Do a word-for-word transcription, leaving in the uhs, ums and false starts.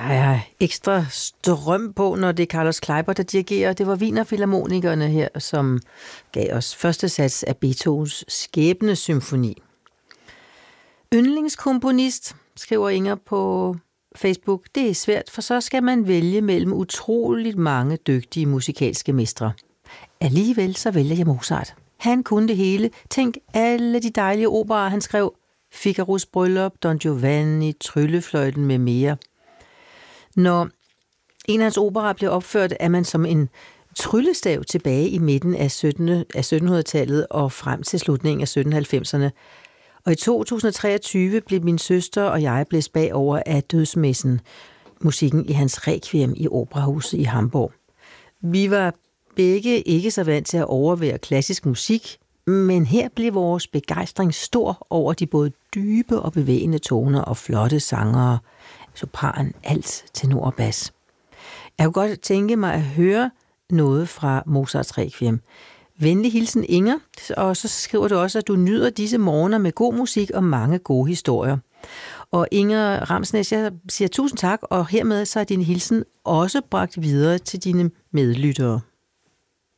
er ekstra strøm på, når det er Carlos Kleiber, der dirigerer. Det var Wienerfilharmonikerne her, som gav os første sats af Beethovens Skæbnesymfoni. Yndlingskomponist, skriver Inger på Facebook, det er svært, for så skal man vælge mellem utroligt mange dygtige musikalske mestre. Alligevel så vælger jeg Mozart. Han kunne det hele. Tænk alle de dejlige operer, han skrev. Figaros Bryllup, Don Giovanni, Tryllefløjten med mere. Når en af hans operer blev opført, er man som en tryllestav tilbage i midten af syttenhundredetallet og frem til slutningen af sytten halvfemserne. Og i to tusind og treogtyve blev min søster og jeg blæst bagover af dødsmessen, musikken i hans Requiem i Operahuset i Hamburg. Vi var begge ikke så vant til at overvære klassisk musik, men her blev vores begejstring stor over de både dybe og bevægende toner og flotte sangere, sopran, alt, tenor og bas. Jeg kunne godt tænke mig at høre noget fra Mozarts Requiem. Venlig hilsen Inger, og så skriver du også, at du nyder disse morgener med god musik og mange gode historier. Og Inger Ramsnes, jeg siger tusind tak, og hermed så er din hilsen også bragt videre til dine medlyttere.